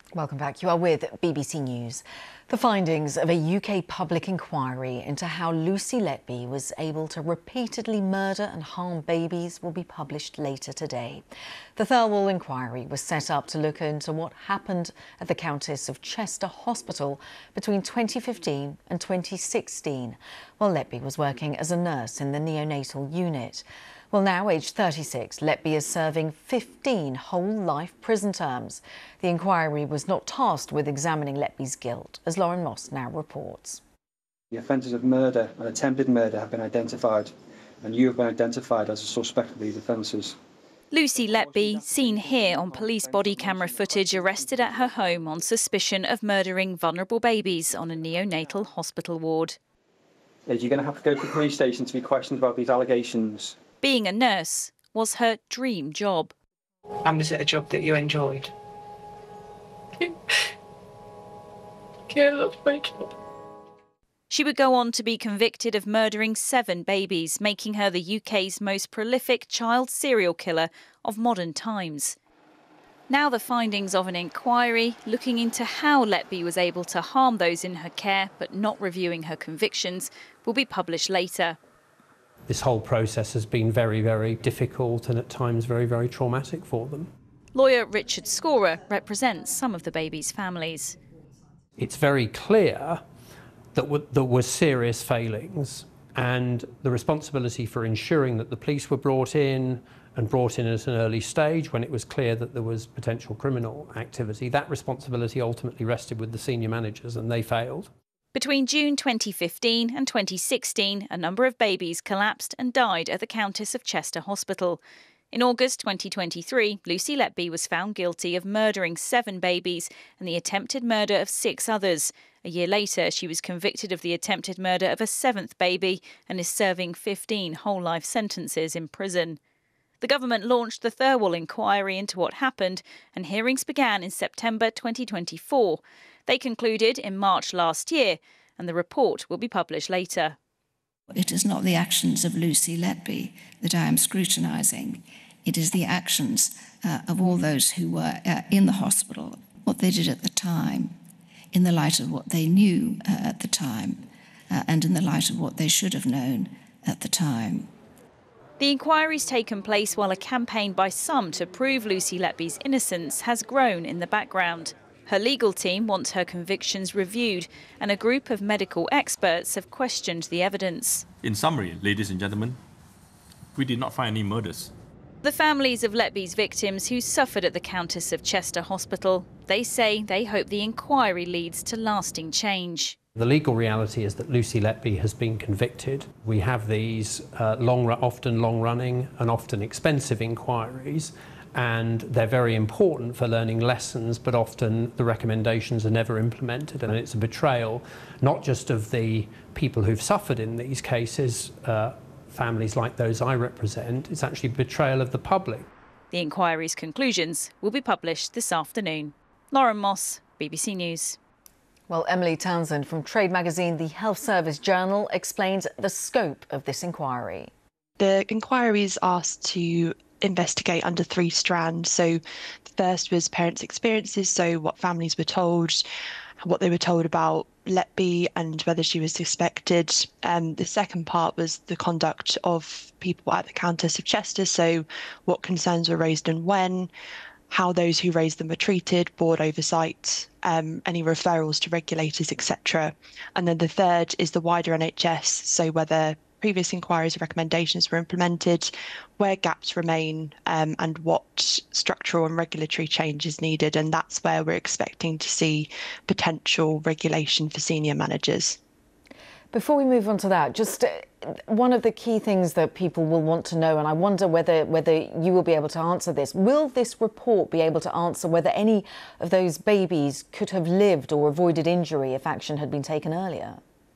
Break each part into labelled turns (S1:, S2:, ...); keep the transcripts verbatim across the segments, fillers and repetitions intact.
S1: Welcome back. You are with B B C News. The findings of a U K public inquiry into how Lucy Letby was able to repeatedly murder and harm babies will be published later today. The Thirlwall inquiry was set up to look into what happened at the Countess of Chester Hospital between twenty fifteen and twenty sixteen, while Letby was working as a nurse in the neonatal unit. Well, now, aged thirty-six, Letby is serving fifteen whole-life prison terms. The inquiry was not tasked with examining Letby's guilt, as Lauren Moss now reports.
S2: The offences of murder and attempted murder have been identified, and you have been identified as a suspect of these offences.
S3: Lucy Letby, seen here on police body camera footage, arrested at her home on suspicion of murdering vulnerable babies on a neonatal hospital ward.
S2: You're going to have to go to the police station to be questioned about these allegations.
S3: Being a nurse was her dream job.
S4: And was it a job that you enjoyed? Yeah, that's my job.
S3: She would go on to be convicted of murdering seven babies, making her the U K's most prolific child serial killer of modern times. Now the findings of an inquiry looking into how Letby was able to harm those in her care but not reviewing her convictions will be published later.
S5: This whole process has been very, very difficult and at times very, very traumatic for them.
S3: Lawyer Richard Scorer represents some of the babies' families.
S5: It's very clear that there were serious failings, and the responsibility for ensuring that the police were brought in and brought in at an early stage when it was clear that there was potential criminal activity, that responsibility ultimately rested with the senior managers, and they failed.
S3: Between June twenty fifteen and twenty sixteen, a number of babies collapsed and died at the Countess of Chester Hospital. In August twenty twenty-three, Lucy Letby was found guilty of murdering seven babies and the attempted murder of six others. A year later, she was convicted of the attempted murder of a seventh baby and is serving fifteen whole-life sentences in prison. The government launched the Thirlwall inquiry into what happened, and hearings began in September twenty twenty-four. They concluded in March last year, and the report will be published later.
S6: It is not the actions of Lucy Letby that I am scrutinising. It is the actions uh, of all those who were uh, in the hospital, what they did at the time, in the light of what they knew uh, at the time, uh, and in the light of what they should have known at the time.
S3: The inquiry's taken place while a campaign by some to prove Lucy Letby's innocence has grown in the background. Her legal team wants her convictions reviewed, and a group of medical experts have questioned the evidence.
S7: In summary, ladies and gentlemen, we did not find any murders.
S3: The families of Letby's victims who suffered at the Countess of Chester Hospital, they say they hope the inquiry leads to lasting change.
S5: The legal reality is that Lucy Letby has been convicted. We have these uh, long, often long-running and often expensive inquiries, and they're very important for learning lessons, but often the recommendations are never implemented, and it's a betrayal not just of the people who've suffered in these cases, uh, families like those I represent, it's actually betrayal of the public.
S3: The inquiry's conclusions will be published this afternoon. Lauren Moss, B B C News.
S1: Well, Emily Townsend from Trade magazine, the Health Service Journal, explains the scope of this inquiry.
S8: The inquiry is asked to investigate under three strands. So the first was parents' experiences, so what families were told, what they were told about Letby and whether she was suspected. Um, the second part was the conduct of people at the Countess of Chester, so what concerns were raised and when, how those who raised them were treated, board oversight, um, any referrals to regulators, et cetera. And then the third is the wider N H S, so whether previous inquiries and recommendations were implemented, where gaps remain, um, and what structural and regulatory change is needed. And that's where we're expecting to see potential regulation for senior managers.
S1: Before we move on to that, just uh, one of the key things that people will want to know, and I wonder whether whether you will be able to answer this, will this report be able to answer whether any of those babies could have lived or avoided injury if action had been taken earlier?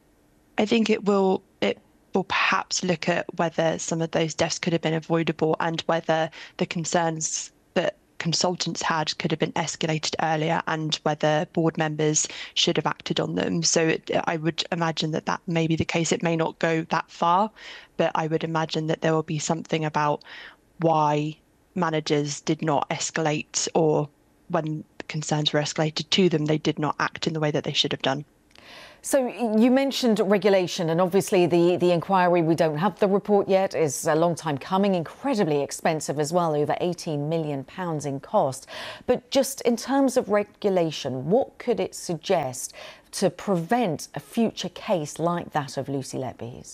S8: I think it will it will perhaps look at whether some of those deaths could have been avoidable and whether the concerns that consultants had could have been escalated earlier and whether board members should have acted on them. So it, I would imagine that that may be the case. It may not go that far, but I would imagine that there will be something about why managers did not escalate or when concerns were escalated to them, they did not act in the way that they should have done.
S1: So you mentioned regulation, and obviously the, the inquiry, we don't have the report yet, is a long time coming, incredibly expensive as well, over eighteen million pounds in cost. But just in terms of regulation, what could it suggest to prevent a future case like that of Lucy Letby's?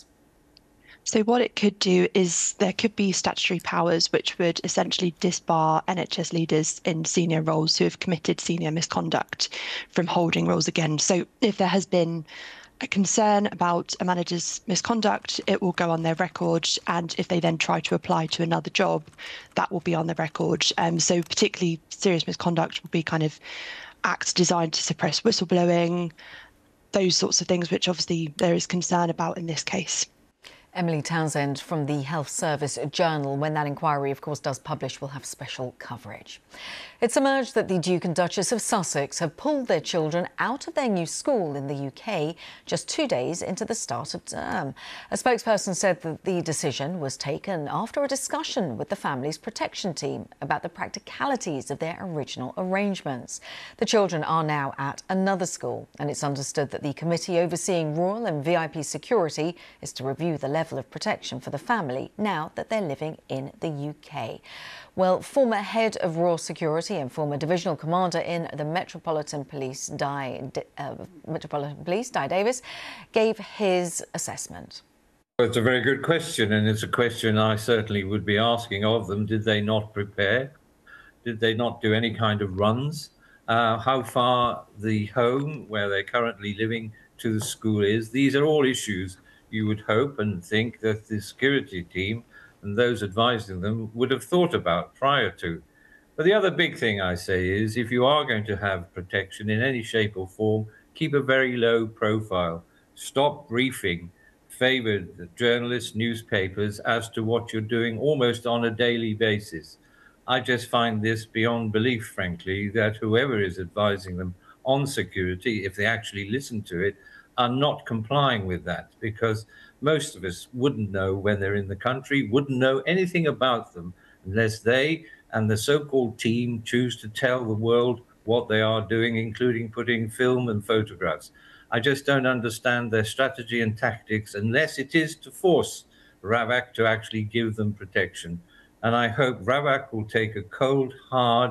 S8: So what it could do is there could be statutory powers which would essentially disbar N H S leaders in senior roles who have committed senior misconduct from holding roles again. So if there has been a concern about a manager's misconduct, it will go on their record, and if they then try to apply to another job, that will be on their record. Um, so particularly serious misconduct will be kind of acts designed to suppress whistleblowing, those sorts of things, which obviously there is concern about in this case.
S1: Emily Townsend from the Health Service Journal. When that inquiry, of course, does publish, we'll have special coverage. It's emerged that the Duke and Duchess of Sussex have pulled their children out of their new school in the U K just two days into the start of term. A spokesperson said that the decision was taken after a discussion with the family's protection team about the practicalities of their original arrangements. The children are now at another school, and it's understood that the committee overseeing royal and V I P security is to review the level of protection for the family now that they're living in the U K. Well, former head of Royal Security and former divisional commander in the Metropolitan Police, Di, uh, Metropolitan Police, Di Davis, gave his assessment.
S9: Well, it's a very good question, and it's a question I certainly would be asking of them. Did they not prepare? Did they not do any kind of runs? Uh, how far the home where they're currently living to the school is? These are all issues you would hope and think that the security team and those advising them would have thought about prior to. But the other big thing I say is, if you are going to have protection in any shape or form, keep a very low profile. Stop briefing favoured journalists, newspapers as to what you're doing almost on a daily basis. I just find this beyond belief, frankly, that whoever is advising them on security, if they actually listen to it, are not complying with that, because most of us wouldn't know when they're in the country, wouldn't know anything about them unless they and the so-called team choose to tell the world what they are doing, including putting film and photographs. I just don't understand their strategy and tactics unless it is to force RAVAC to actually give them protection. And I hope RAVAC will take a cold, hard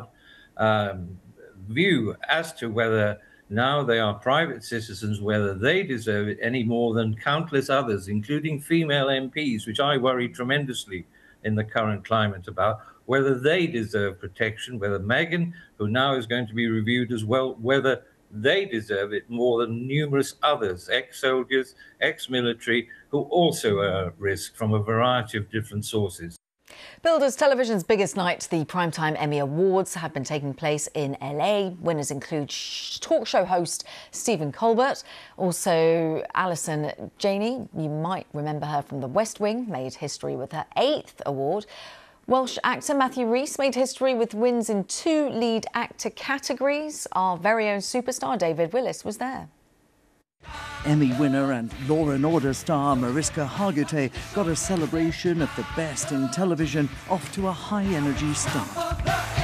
S9: um, view as to whether now they are private citizens, whether they deserve it any more than countless others, including female M Ps, which I worry tremendously in the current climate about, whether they deserve protection, whether Meghan, who now is going to be reviewed as well, whether they deserve it more than numerous others, ex-soldiers, ex-military, who also are at risk from a variety of different sources.
S1: Builders Television's biggest night, the Primetime Emmy Awards, have been taking place in L A. Winners include sh talk show host Stephen Colbert. Also, Allison Janney, you might remember her from The West Wing, made history with her eighth award. Welsh actor Matthew Rhys made history with wins in two lead actor categories. Our very own superstar David Willis was there.
S10: Emmy winner and Law and Order star Mariska Hargitay got a celebration of the best in television off to a high-energy start.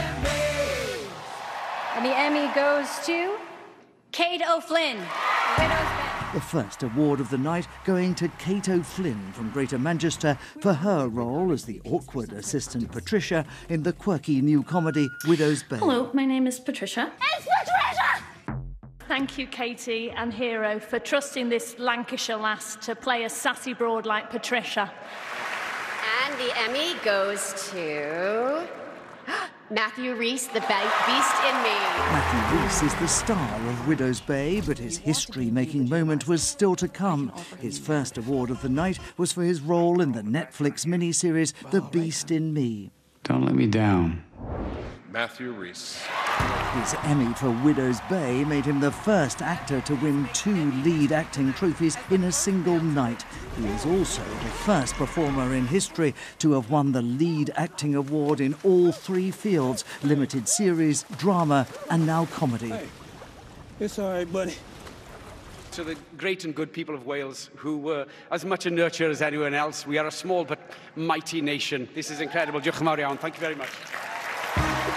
S11: And the Emmy goes to Kate O'Flynn, Widow's Bed.
S10: The first award of the night going to Kate O'Flynn from Greater Manchester for her role as the awkward assistant Patricia in the quirky new comedy Widow's Bed.
S11: Hello, my name is Patricia.
S12: It's Patricia!
S11: Thank you, Katie and Hero, for trusting this Lancashire lass to play a sassy broad like Patricia.
S12: And the Emmy goes to Matthew Rhys, the Beast in Me.
S10: Matthew Rhys is the star of Widow's Bay, but his history-making moment was still to come. His first award of the night was for his role in the Netflix miniseries The Beast in Me.
S13: Don't let me down.
S14: Matthew Rhys.
S10: His Emmy for Widow's Bay made him the first actor to win two lead acting trophies in a single night. He is also the first performer in history to have won the lead acting award in all three fields: limited series, drama, and now comedy.
S15: Hey, it's all right, buddy. To the great and good people of Wales, who were as much a nurture as anyone else, we are a small but mighty nation. This is incredible. Diolch yn fawr iawn. Thank you very much.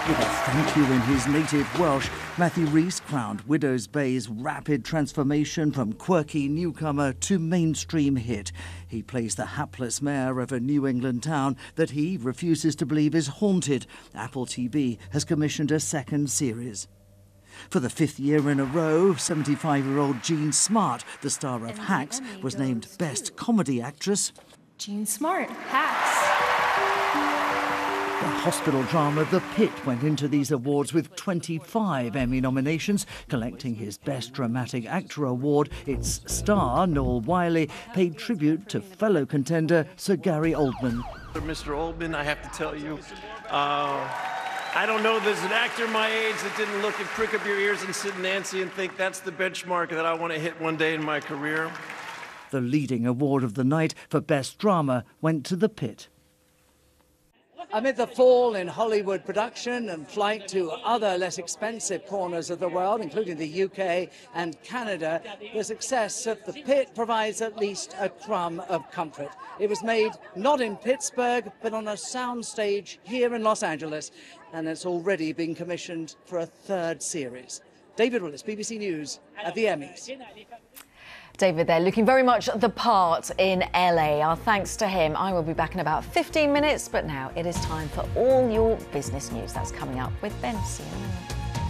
S10: With a thank you in his native Welsh, Matthew Rhys crowned Widows Bay's rapid transformation from quirky newcomer to mainstream hit. He plays the hapless mayor of a New England town that he refuses to believe is haunted. Apple T V has commissioned a second series. For the fifth year in a row, seventy-five-year-old Jean Smart, the star of Hacks, was named Best Comedy Actress.
S13: Jean Smart, Hacks.
S10: The hospital drama The Pit went into these awards with twenty-five Emmy nominations, collecting his Best Dramatic Actor award. Its star, Noel Wiley, paid tribute to fellow contender Sir Gary Oldman.
S16: Mister Oldman, I have to tell you, uh, I don't know there's an actor my age that didn't look and prick up your ears and Sid and Nancy and think that's the benchmark that I want to hit one day in my career.
S10: The leading award of the night for Best Drama went to The Pit.
S17: Amid the fall in Hollywood production and flight to other less expensive corners of the world, including the U K and Canada, the success of The Pit provides at least a crumb of comfort. It was made not in Pittsburgh, but on a soundstage here in Los Angeles, and it's already been commissioned for a third series. David Willis, B B C News at the Emmys.
S1: David there, looking very much the part in L A. Our thanks to him. I will be back in about fifteen minutes, but now it is time for all your business news. That's coming up with Ben. See you in a minute.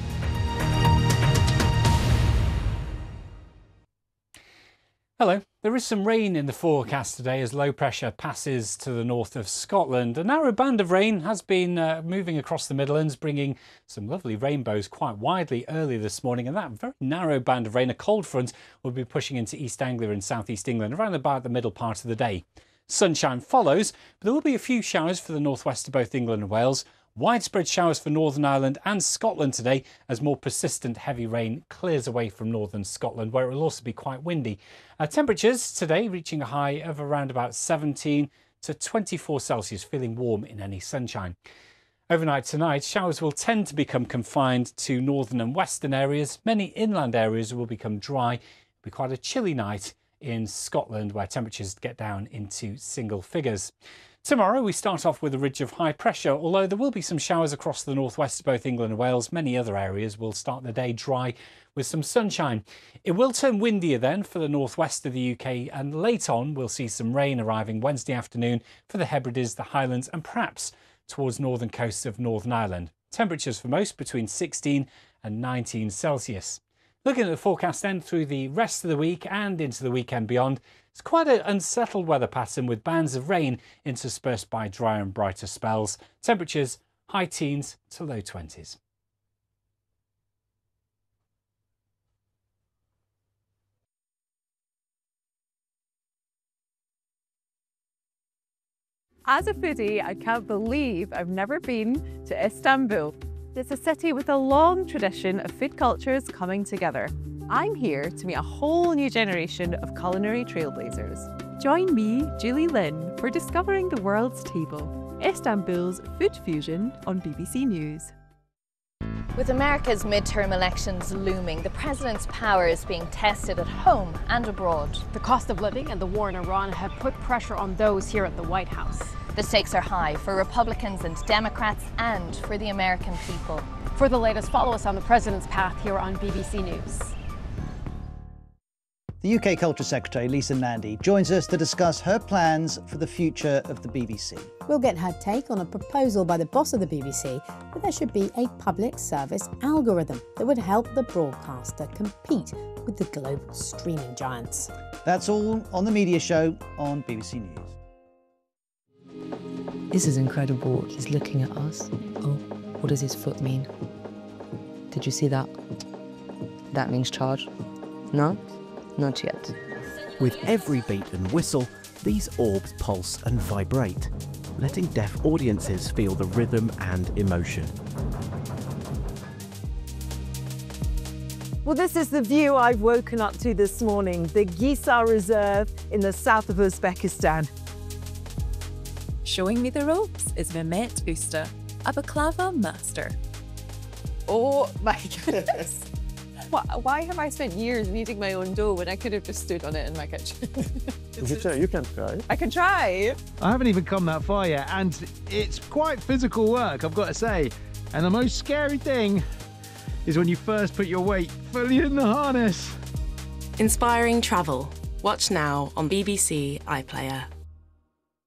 S18: Hello. There is some rain in the forecast today as low pressure passes to the north of Scotland. A narrow band of rain has been uh, moving across the Midlands, bringing some lovely rainbows quite widely early this morning. And that very narrow band of rain, a cold front, will be pushing into East Anglia and South East England around about the middle part of the day. Sunshine follows, but there will be a few showers for the northwest of both England and Wales. Widespread showers for Northern Ireland and Scotland today as more persistent heavy rain clears away from northern Scotland, where it will also be quite windy. Uh, temperatures today reaching a high of around about seventeen to twenty-four Celsius, feeling warm in any sunshine. Overnight tonight, showers will tend to become confined to northern and western areas. Many inland areas will become dry. It'll be quite a chilly night in Scotland, where temperatures get down into single figures. Tomorrow we start off with a ridge of high pressure, although there will be some showers across the northwest of both England and Wales. Many other areas will start the day dry with some sunshine. It will turn windier then for the northwest of the U K, and late on we'll see some rain arriving Wednesday afternoon for the Hebrides, the Highlands and perhaps towards northern coasts of Northern Ireland. Temperatures for most between sixteen and nineteen Celsius. Looking at the forecast then through the rest of the week and into the weekend beyond, it's quite an unsettled weather pattern with bands of rain interspersed by drier and brighter spells. Temperatures high teens to low twenties.
S19: As a foodie, I can't believe I've never been to Istanbul. It's a city with a long tradition of food cultures coming together. I'm here to meet a whole new generation of culinary trailblazers. Join me, Julie Lynn, for discovering the world's table, Istanbul's food fusion on B B C News.
S20: With America's midterm elections looming, the president's power is being tested at home and abroad.
S21: The cost of living and the war in Iran have put pressure on those here at the White House.
S20: The stakes are high for Republicans and Democrats and for the American people.
S21: For the latest, follow us on the president's path here on B B C News.
S22: The U K Culture Secretary, Lisa Nandy, joins us to discuss her plans for the future of the B B C.
S23: We'll get her take on a proposal by the boss of the B B C that there should be a public service algorithm that would help the broadcaster compete with the global streaming giants.
S22: That's all on The Media Show on B B C News.
S24: This is incredible. He's looking at us. Oh, what does his foot mean? Did you see that? That means charge. No? Not yet.
S25: With every beat and whistle, these orbs pulse and vibrate, letting deaf audiences feel the rhythm and emotion.
S26: Well, this is the view I've woken up to this morning, the Gisar Reserve in the south of Uzbekistan.
S27: Showing me the ropes is Mehmet Usta, a baklava master.
S28: Oh my goodness. Why have I spent years kneading my own dough when I could have just stood on it in my kitchen?
S29: You can, you can try.
S28: I can try.
S30: I haven't even come that far yet, and it's quite physical work, I've got to say.
S2: And the most scary thing is when you first put your weight fully in the harness.
S27: Inspiring travel. Watch now on B B C iPlayer.